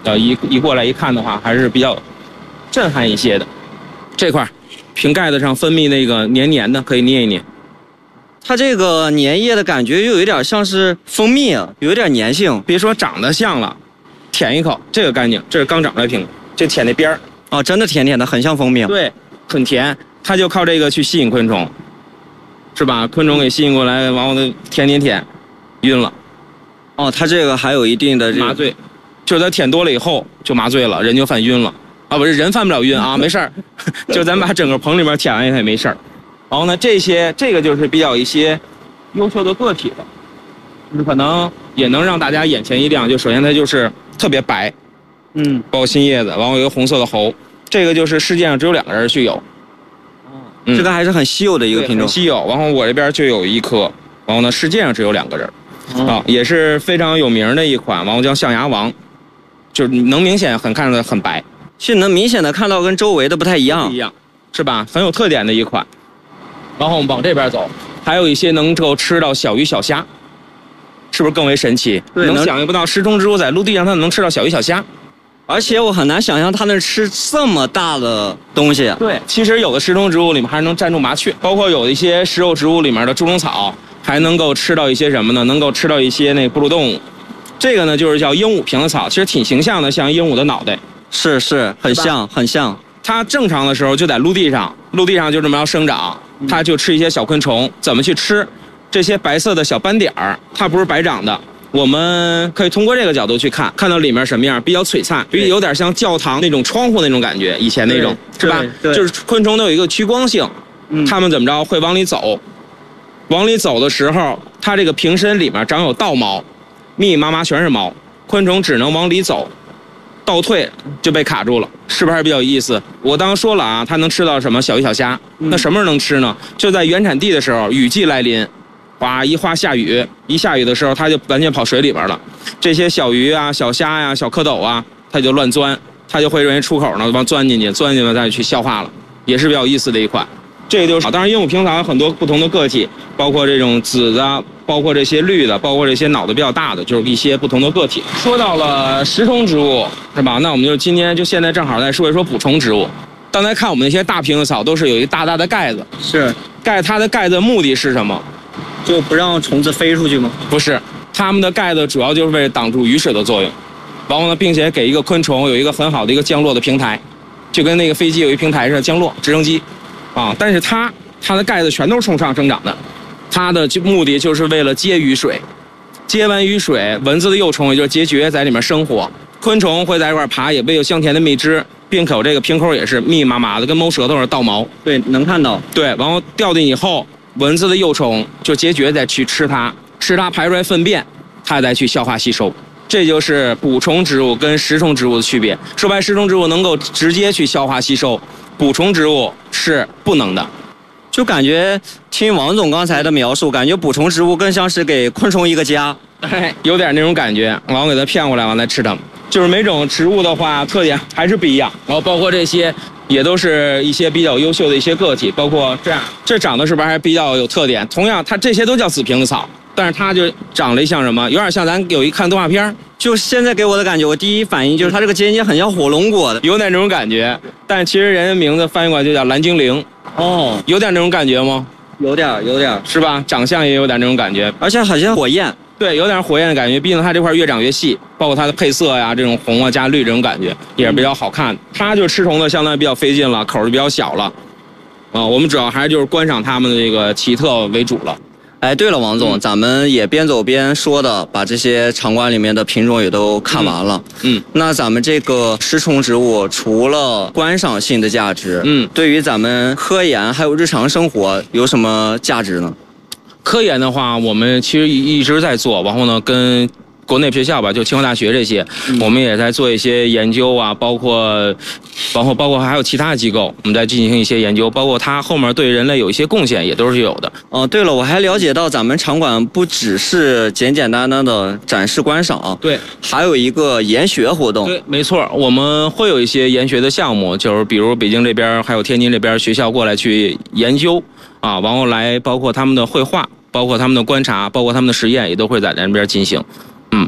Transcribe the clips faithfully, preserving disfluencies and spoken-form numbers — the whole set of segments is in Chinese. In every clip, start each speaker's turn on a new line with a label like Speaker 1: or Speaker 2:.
Speaker 1: 呃，一一过来一看的话，还是比较震撼一些的。这块瓶盖子上分泌那个黏黏的，可以捏一捏。
Speaker 2: 它这个粘液的感觉又有点像是蜂蜜啊，有点粘性。
Speaker 1: 别说长得像了，舔一口，这个干净，这是刚长出来瓶，这舔那边儿。
Speaker 2: 哦，真的甜甜的，很像蜂蜜。
Speaker 1: 对，很甜，它就靠这个去吸引昆虫，是吧？昆虫给吸引过来，然后呢舔舔舔，晕了。
Speaker 2: 哦，它这个还有一定的、这个、
Speaker 1: 麻醉，就是它舔多了以后就麻醉了，人就犯晕了。啊，不是人犯不了晕啊，没事儿，就咱把整个棚里面舔完也没事儿。然后呢，这些这个就是比较一些优秀的个体了，就是可能也能让大家眼前一亮。就首先它就是特别白，
Speaker 2: 嗯，
Speaker 1: 包括新叶子，然后有一个红色的喉，这个就是世界上只有两个人具有。
Speaker 2: 哦，嗯、这个还是很稀有的一个品种，
Speaker 1: 很稀有。然后我这边就有一颗，然后呢，世界上只有两个人，哦、啊，也是非常有名的一款，然后叫象牙王，就是能明显很看着很白，
Speaker 2: 是能明显的看到跟周围的不太一样，
Speaker 1: 不一样，是吧？很有特点的一款。然后我们往这边走，还有一些能够吃到小鱼小虾，是不是更为神奇？
Speaker 2: 对，
Speaker 1: 能想象不到食虫植物在陆地上它能吃到小鱼小虾，
Speaker 2: 而且我很难想象它能吃这么大的东西。
Speaker 1: 对，其实有的食虫植物里面还能站住麻雀，包括有一些食肉植物里面的猪笼草，还能够吃到一些什么呢？能够吃到一些那哺乳动物。这个呢就是叫鹦鹉瓶子草，其实挺形象的，像鹦鹉的脑袋。
Speaker 2: 是是，很像很像。
Speaker 1: 它正常的时候就在陆地上，陆地上就这么样生长。它就吃一些小昆虫，怎么去吃？这些白色的小斑点儿，它不是白长的。我们可以通过这个角度去看，看到里面什么样，比较璀璨，比有点像教堂那种窗户那种感觉，以前那种是吧？就是昆虫都有一个趋光性，嗯、它们怎么着会往里走？往里走的时候，它这个瓶身里面长有倒毛，密密麻麻全是毛，昆虫只能往里走。倒退就被卡住了，是不是还比较有意思？我刚刚说了啊，它能吃到什么小鱼小虾？那什么时候能吃呢？就在原产地的时候，雨季来临，哗一哗下雨，一下雨的时候，它就完全跑水里边了。这些小鱼啊、小虾呀、小蝌蚪啊，它就乱钻，它就会认为出口呢，往钻进去，钻进去再去消化了，也是比较有意思的一款。这个就是，当然鹦鹉瓶草有很多不同的个体，包括这种紫的，包括这些绿的，包括这些脑袋比较大的，就是一些不同的个体。说到了食虫植物，是吧？那我们就今天就现在正好再说一说捕虫植物。刚才看我们那些大瓶子草都是有一个大大的盖子，
Speaker 2: 是
Speaker 1: 盖它的盖子目的是什么？
Speaker 2: 就不让虫子飞出去吗？
Speaker 1: 不是，它们的盖子主要就是为了挡住雨水的作用，然后呢，并且给一个昆虫有一个很好的一个降落的平台，就跟那个飞机有一平台似的降落直升机。啊，但是它它的盖子全都是冲上生长的，它的目的就是为了接雨水，接完雨水，蚊子的幼虫也就是孑孓在里面生活，昆虫会在一块爬，也喂有香甜的蜜汁，并口这个瓶口也是密密麻麻的，跟猫舌头似的倒毛。
Speaker 2: 对，能看到。
Speaker 1: 对，然后掉进以后，蚊子的幼虫就孑孓再去吃它，吃它排出来粪便，它再去消化吸收。这就是捕虫植物跟食虫植物的区别。说白，食虫植物能够直接去消化吸收，捕虫植物是不能的。
Speaker 2: 就感觉听王总刚才的描述，感觉捕虫植物更像是给昆虫一个家，
Speaker 1: 哎，有点那种感觉，然后给它骗过来，完了吃它们。就是每种植物的话，特点还是不一样。然后包括这些，也都是一些比较优秀的一些个体，包括这样，这长得是不是还比较有特点？同样，它这些都叫紫瓶子草。但是它就长了一像什么，有点像咱有一看动画片，
Speaker 2: 就现在给我的感觉，我第一反应就是它这个尖尖很像火龙果的，
Speaker 1: 有点那种感觉。但其实人家名字翻译过来就叫蓝精灵。
Speaker 2: 哦，
Speaker 1: 有点那种感觉吗？
Speaker 2: 有点，有点，
Speaker 1: 是吧？长相也有点那种感觉，
Speaker 2: 而且好像火焰。
Speaker 1: 对，有点火焰的感觉。毕竟它这块越长越细，包括它的配色呀，这种红啊加绿这种感觉也是比较好看。它就吃虫子相对比较费劲了，口就比较小了。啊，我们主要还是就是观赏它们的这个奇特为主了。
Speaker 2: 哎，对了，王总，嗯、咱们也边走边说的，把这些场馆里面的品种也都看完了。
Speaker 1: 嗯，嗯
Speaker 2: 那咱们这个食虫植物除了观赏性的价值，
Speaker 1: 嗯，
Speaker 2: 对于咱们科研还有日常生活有什么价值呢？
Speaker 1: 科研的话，我们其实一直在做，然后呢，跟国内学校吧，就清华大学这些，嗯、我们也在做一些研究啊，包括，然后包括还有其他的机构，我们在进行一些研究，包括它后面对人类有一些贡献，也都是有的。
Speaker 2: 哦，对了，我还了解到咱们场馆不只是简简单单的展示观赏，
Speaker 1: 对，
Speaker 2: 还有一个研学活动。
Speaker 1: 对，没错，我们会有一些研学的项目，就是比如北京这边还有天津这边学校过来去研究啊，然后来包括他们的绘画，包括他们的观察，包括他们的实验，也都会在咱这边进行。嗯，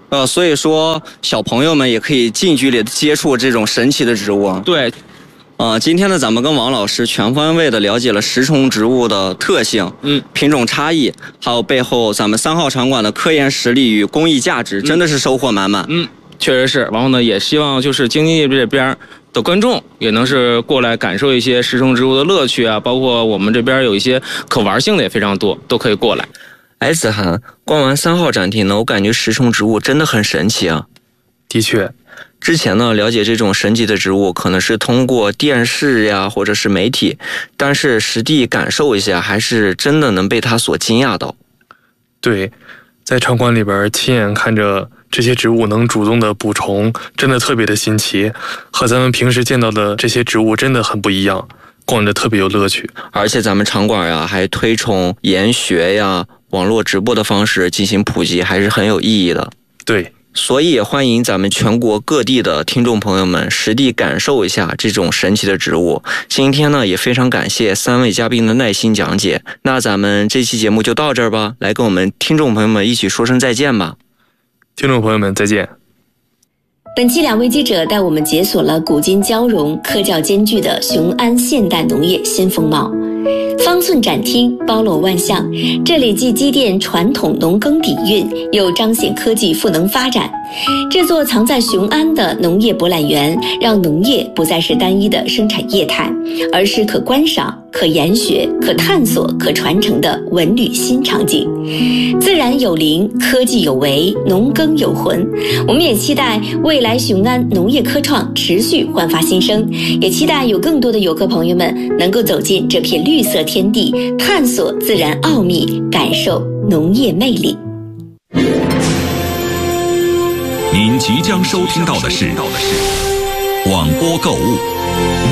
Speaker 2: 呃，所以说小朋友们也可以近距离的接触这种神奇的植物。
Speaker 1: 对。
Speaker 2: 呃，今天呢，咱们跟王老师全方位的了解了食虫植物的特性、
Speaker 1: 嗯，
Speaker 2: 品种差异，还有背后咱们三号场馆的科研实力与公益价值，真的是收获满满。
Speaker 1: 嗯，确实是。然后呢，也希望就是京津冀这边的观众也能是过来感受一些食虫植物的乐趣啊，包括我们这边有一些可玩性的也非常多，都可以过来。
Speaker 2: 哎，子涵，逛完三号展厅呢，我感觉食虫植物真的很神奇啊。
Speaker 3: 的确。
Speaker 2: 之前呢，了解这种神奇的植物可能是通过电视呀，或者是媒体，但是实地感受一下，还是真的能被它所惊讶到。
Speaker 3: 对，在场馆里边亲眼看着这些植物能主动的捕虫，真的特别的新奇，和咱们平时见到的这些植物真的很不一样，逛着特别有乐趣。
Speaker 2: 而且咱们场馆呀，还推崇研学呀、网络直播的方式进行普及，还是很有意义的。
Speaker 3: 对。
Speaker 2: 所以也欢迎咱们全国各地的听众朋友们实地感受一下这种神奇的植物。今天呢，也非常感谢三位嘉宾的耐心讲解。那咱们这期节目就到这儿吧，来跟我们听众朋友们一起说声再见吧。
Speaker 3: 听众朋友们再见。
Speaker 4: 本期两位记者带我们解锁了古今交融、科教兼具的雄安现代农业新风貌。方寸展厅包罗万象，这里既积淀传统农耕底蕴，又彰显科技赋能发展。这座藏在雄安的农业博览园，让农业不再是单一的生产业态，而是可观赏、可研学、可探索、可传承的文旅新场景。自然有灵，科技有为，农耕有魂。我们也期待未来雄安农业科创持续焕发新生，也期待有更多的游客朋友们能够走进这片绿色天地，探索自然奥秘，感受农业魅力。
Speaker 5: 您即将收听到的是广播购物。